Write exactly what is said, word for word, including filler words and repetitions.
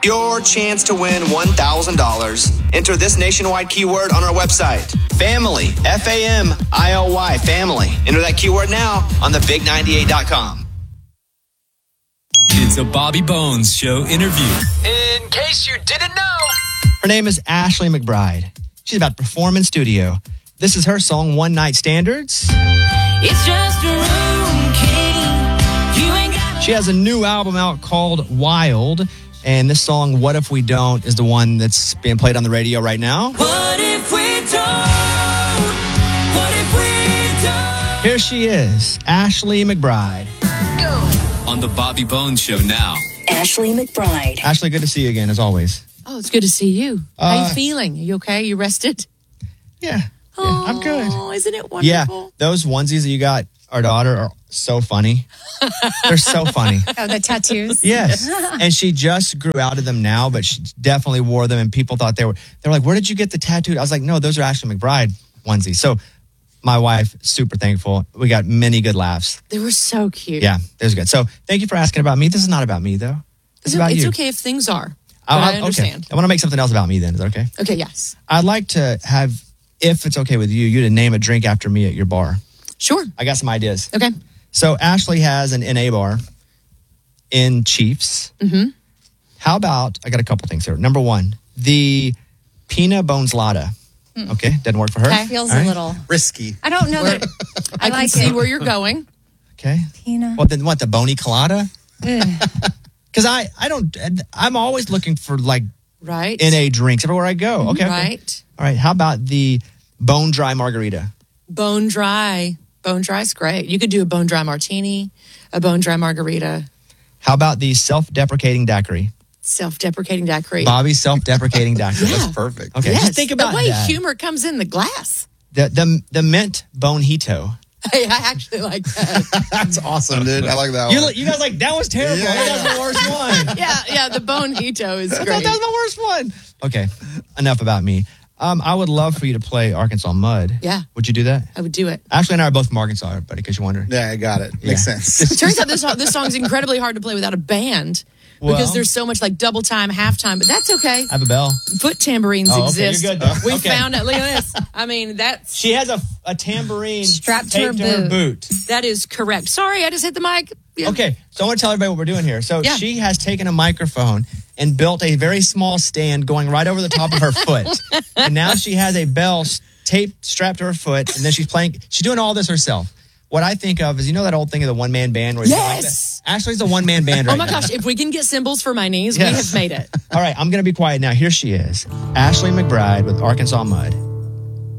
your chance to win one thousand dollars. Enter this nationwide keyword on our website. Family. F A M I L Y. Family. Enter that keyword now on the big ninety-eight dot com. It's a Bobby Bones Show interview. In case you didn't know. Her name is Ashley McBryde. She's about to perform in studio. This is her song, One Night Standards. It's just a room key. You ain't got She has a new album out called Wild. And this song, What If We Don't, is the one that's being played on the radio right now. What if we don't? What if we don't? Here she is, Ashley McBryde. On the Bobby Bones Show now. Ashley McBryde. Ashley, good to see you again, as always. Oh, it's good to see you. How Uh, are you feeling? Are you okay? You rested? Yeah, yeah Oh, I'm good. Oh, isn't it wonderful? Yeah, those onesies that you got our daughter are so funny. They're so funny. Oh, the tattoos? Yes. And she just grew out of them now, but she definitely wore them, and people thought they were, they were like, where did you get the tattoo? I was like, no, those are Ashley McBryde onesies. So my wife, super thankful. We got many good laughs. They were so cute. Yeah, it was good. So thank you for asking about me. This is not about me, though. It's It's, about it's you. okay if things are. But I'll- I I'll- understand. Okay. I want to make something else about me then. Is that okay? Okay, yes. I'd like to have, if it's okay with you, you to name a drink after me at your bar. Sure. I got some ideas. Okay. So Ashley has an N A bar in Chiefs. Mm-hmm. How about, I got a couple things here. Number one, the Pina Bones Lada. Okay, doesn't work for her. Okay. Feels All right. a little risky. I don't know that. I, I can like see it. where you're going. Okay. Pina. Well, then what, the Bony Colada? Because I, I don't, I'm always looking for like Right. N A drinks everywhere I go. Okay. okay. Right. All right. How about the Bone Dry Margarita? Bone dry. Bone dry is great. You could do a bone dry martini, a bone dry margarita, How about the Self-Deprecating Daiquiri? self-deprecating daiquiri. Bobby's Self-Deprecating Daiquiri. Yeah. That's perfect. Okay, Yes, just think about the way that. humor comes in the glass. The, the, the Mint Bonito. Hey, I actually like that. That's awesome, dude. I like that You, one. you guys like, that was terrible. Yeah. That was the worst one. yeah, yeah, the bonito is I thought great. that was the worst one. Okay, enough about me. Um, I would love for you to play Arkansas Mud. Yeah. Would you do that? I would do it. Ashley and I are both from Arkansas, everybody, in case you're wondering. Yeah, I got it. Makes Yeah. sense. It turns out this this song's incredibly hard to play without a band because Well- there's so much like double time, half time, but that's okay. I have a bell. Foot tambourines Oh, okay, exist. you're good then. We Okay. found it. Look at this. I mean, that's She has a, a tambourine Strapped to taped her to her boot. that is correct. Sorry, I just hit the mic. Yeah. Okay, so I want to tell everybody what we're doing here. So Yeah. she has taken a microphone and built a very small stand going right over the top of her foot. And now she has a bell s- taped, strapped to her foot, and then she's playing. She's doing all this herself. What I think of is, you know that old thing of the one-man band? Where you go like Yes. that? Ashley's the one-man band right Oh my now. gosh, if we can get cymbals for my knees, Yes. we have made it. All right, I'm going to be quiet now. Here she is, Ashley McBryde with Arkansas Mud.